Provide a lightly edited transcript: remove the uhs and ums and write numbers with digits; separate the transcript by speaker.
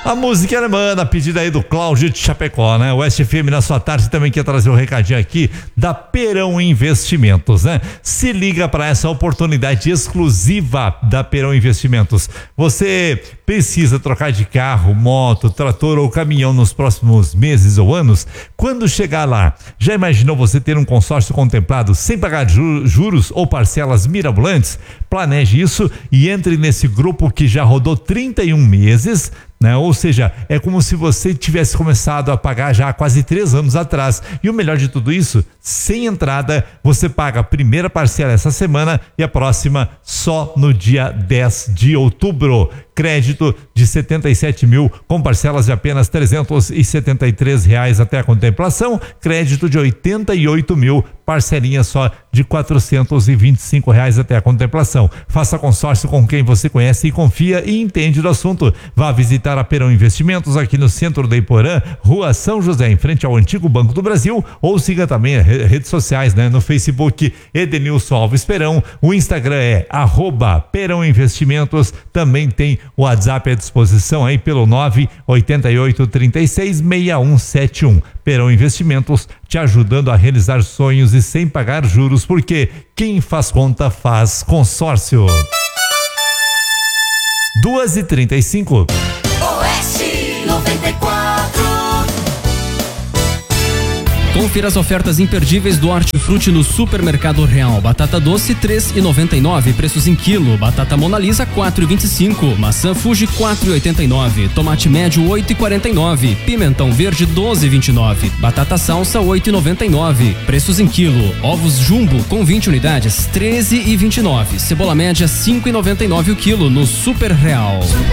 Speaker 1: A música alemã, a pedida aí do Cláudio de Chapecó, né? O West FM na sua tarde também quer trazer um recadinho aqui da Perão Investimentos, né? Se liga para essa oportunidade exclusiva da Perão Investimentos. Você precisa trocar de carro, moto, trator ou caminhão nos próximos meses ou anos? Quando chegar lá, já imaginou você ter um consórcio contemplado sem pagar juros ou parcelas mirabolantes? Planeje isso e entre nesse grupo que já rodou 31 meses, né? Ou seja, é como se você tivesse começado a pagar já há quase 3 anos atrás. E o melhor de tudo isso, sem entrada, você paga a primeira parcela essa semana e a próxima só no dia 10 de outubro. Crédito de 77 mil com parcelas de apenas R$373 até a contemplação. Crédito de 88 mil, parcelinha só de R$425 até a contemplação. Faça consórcio com quem você conhece e confia e entende do assunto. Vá visitar a Perão Investimentos aqui no centro da Iporã, Rua São José, em frente ao antigo Banco do Brasil, ou siga também as redes sociais, né? No Facebook, Edenilson Alves Perão, o Instagram é @Perão Investimentos, também tem o WhatsApp à disposição aí pelo 988366171. Perão Investimentos, te ajudando a realizar sonhos e sem pagar juros, porque quem faz conta faz consórcio. 2h35.
Speaker 2: Oeste 94.
Speaker 3: Confira as ofertas imperdíveis do Hortifruti no Supermercado Real. Batata doce R$3,99, preços em quilo. Batata Mona Lisa R$4,25. Maçã Fuji R$4,89. Tomate médio R$8,49. Pimentão verde R$12,29. Batata salsa R$8,99, preços em quilo. Ovos Jumbo com 20 unidades R$13,29. Cebola média R$5,99 o quilo no Super Real.